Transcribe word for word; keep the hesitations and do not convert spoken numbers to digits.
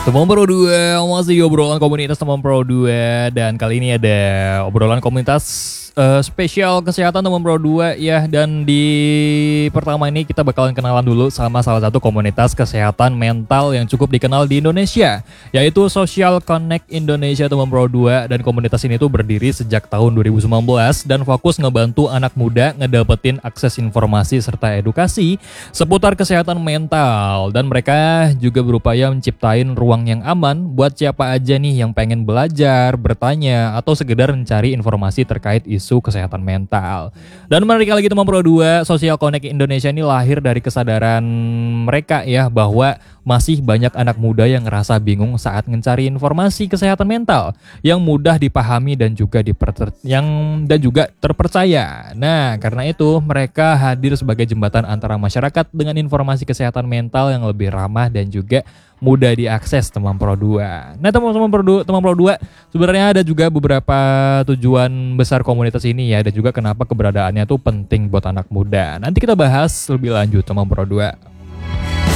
Teman Pro dua, masih obrolan komunitas Teman Pro dua. Dan kali ini ada obrolan komunitas uh, spesial kesehatan Teman Pro dua ya. Dan di pertama ini kita bakalan kenalan dulu sama salah satu komunitas kesehatan mental yang cukup dikenal di Indonesia, yaitu Social Connect Indonesia Teman Pro dua. Dan komunitas ini tuh berdiri sejak tahun dua ribu sembilan belas dan fokus ngebantu anak muda ngedapetin akses informasi serta edukasi seputar kesehatan mental. Dan mereka juga berupaya menciptain ruang yang aman buat siapa aja nih yang pengen belajar, bertanya, atau sekedar mencari informasi terkait isu kesehatan mental. Dan mereka lagi Teman Pro dua, Social Connect Indonesia ini lahir dari kesadaran mereka ya, bahwa masih banyak anak muda yang ngerasa bingung saat mencari informasi kesehatan mental yang mudah dipahami dan juga diper yang dan juga terpercaya. Nah, karena itu mereka hadir sebagai jembatan antara masyarakat dengan informasi kesehatan mental yang lebih ramah dan juga mudah diakses Teman Pro dua. Nah, teman-teman Pro dua, Teman Pro dua sebenarnya ada juga beberapa tujuan besar komunitas ini ya, dan juga kenapa keberadaannya tuh penting buat anak muda. Nanti kita bahas lebih lanjut Teman Pro dua.